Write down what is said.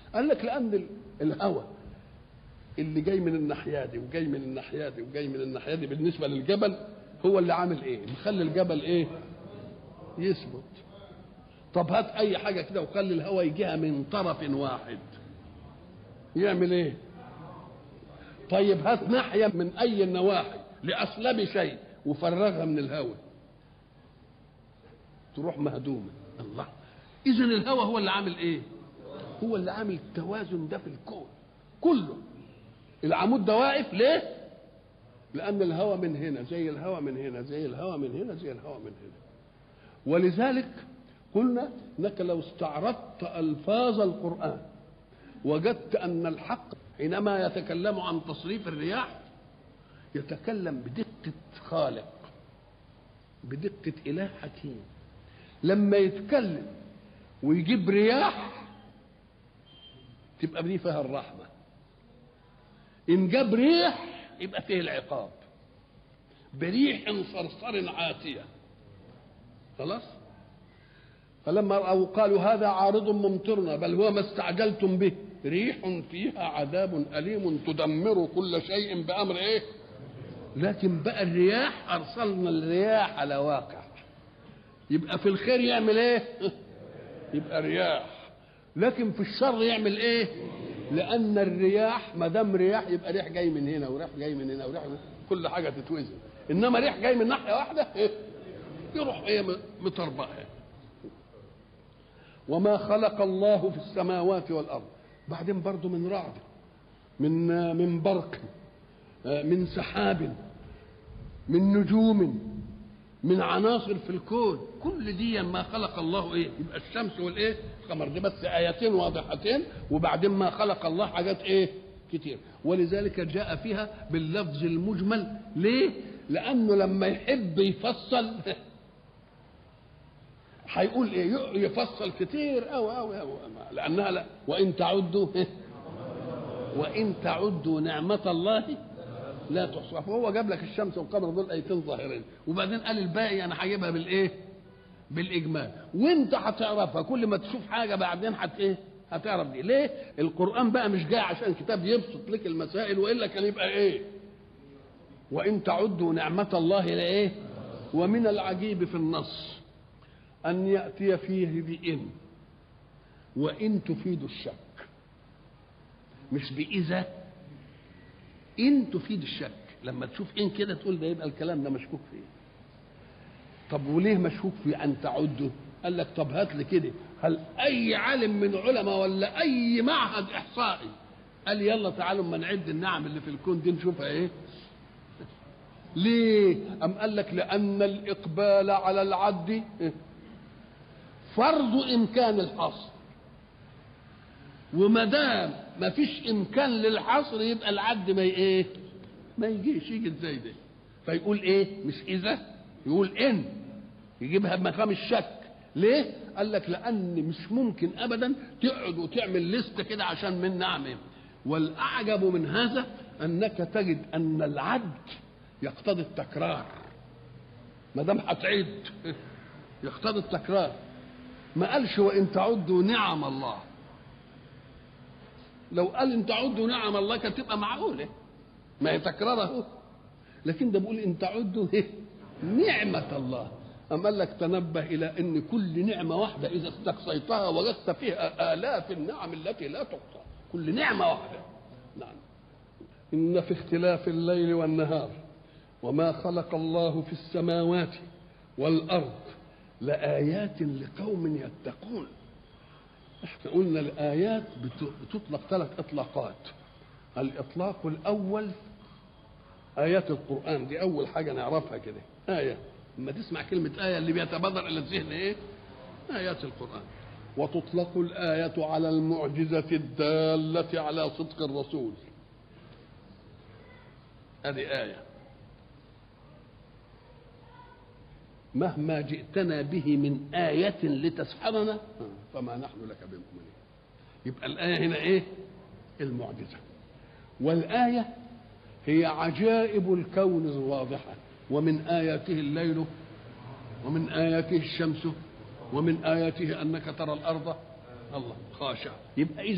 قال لك لأن الهواء اللي جاي من الناحية دي وجاي من الناحية دي وجاي من الناحية دي بالنسبة للجبل هو اللي عامل ايه؟ مخلي الجبل ايه؟ يثبت. طب هات اي حاجة كده وخلي الهواء يجيها من طرف واحد يعمل ايه؟ طيب هات ناحية من اي النواحي لأصلب شيء وفرغها من الهواء تروح مهدومة. الله، إذن الهواء هو اللي عامل ايه؟ هو اللي عامل التوازن ده في الكون كله. العمود ده واقف ليه؟ لأن الهواء من هنا زي الهواء من هنا زي الهواء من هنا زي الهواء من هنا. ولذلك قلنا انك لو استعرضت الفاظ القرآن وجدت ان الحق حينما يتكلم عن تصريف الرياح يتكلم بدقة خالق، بدقة إله حكيم. لما يتكلم ويجيب رياح تبقى دي فيها الرحمة، إن جاب ريح يبقى فيه العقاب. بريح صرصر عاتية، خلاص. فلما رأوا قالوا هذا عارض ممطرنا بل هو ما استعجلتم به ريح فيها عذاب أليم تدمر كل شيء بأمر ايه. لكن بقى الرياح أرسلنا الرياح على واقع، يبقى في الخير يعمل ايه؟ يبقى رياح. لكن في الشر يعمل ايه؟ لأن الرياح ما دام رياح يبقى ريح جاي من هنا وريح جاي من هنا وريح من هنا. كل حاجة تتوزن. إنما ريح جاي من ناحية واحدة يروح ايه مطربقها. وما خلق الله في السماوات والأرض. بعدين برضو من رعد، من برق، من سحاب، من نجوم، من عناصر في الكون. كل دي ما خلق الله ايه؟ يبقى الشمس والايه؟ القمر. دي بس آيتين واضحتين، وبعدين ما خلق الله حاجات ايه؟ كتير. ولذلك جاء فيها باللفظ المجمل. ليه؟ لأنه لما يحب يفصل هيقول ايه؟ يفصل كتير أو لأنها لا. وإن تعدوا نعمة الله لا تحصوها. فهو جاب لك الشمس والقمر دول ايتين ظاهرين، وبعدين قال الباقي انا هجيبها بالايه؟ بالاجمال. وانت هتعرفها كل ما تشوف حاجه بعدين هتعرف دي. ليه؟ القران بقى مش جاي عشان كتاب يبسط لك المسائل، والا كان يبقى ايه؟ وان تعدوا نعمه الله لايه؟ ومن العجيب في النص ان ياتي فيه بإن، وإن تفيد الشك، مش بإذا. إن تفيد الشك. لما تشوف إن كده تقول ده يبقى الكلام ده مشكوك فيه. طب وليه مشكوك فيه أن تعده؟ قال لك طب هات لي كده، هل أي عالم من علماء ولا أي معهد إحصائي قال يلا تعالوا اما نعد النعم اللي في الكون دي نشوفها إيه؟ ليه؟ أم قال لك لأن الإقبال على العد فرض إمكان الحصر، وما دام ما فيش امكان للحصر يبقى العد ما يجيش، يجي ازاي ده؟ فيقول ايه؟ مش اذا، يقول ان، يجيبها بمقام الشك. ليه؟ قال لك لان مش ممكن ابدا تقعد وتعمل لسته كده عشان من نعمه. والاعجب من هذا انك تجد ان العد يقتضي التكرار. ما دام هتعد يقتضي التكرار. ما قالش وان تعدوا نعم الله. لو قال ان تعدوا نعم الله كانت تبقى معقوله، ما هي تكراره. لكن ده بيقول ان تعدوا نعمه الله. أم قال لك تنبه الى ان كل نعمه واحده اذا استقصيتها وجدت فيها آلاف النعم التي لا تحصى. كل نعمه واحده. نعم. ان في اختلاف الليل والنهار وما خلق الله في السماوات والارض لآيات لقوم يتقون. احنا قلنا الآيات بتطلق 3 إطلاقات. الإطلاق الأول آيات القرآن، دي أول حاجة نعرفها كده. آية، لما تسمع كلمة آية اللي بيتبادر إلى الذهن إيه؟ آيات القرآن. وتطلق الآية على المعجزة الدالة على صدق الرسول. هذه آية. مهما جئتنا به من آية لتسحرنا فما نحن لك بمؤمنين. يبقى الآية هنا إيه؟ المعجزة. والآية هي عجائب الكون الواضحة. ومن آياته الليل، ومن آياته الشمس، ومن آياته أنك ترى الأرض الله خاشعة. يبقى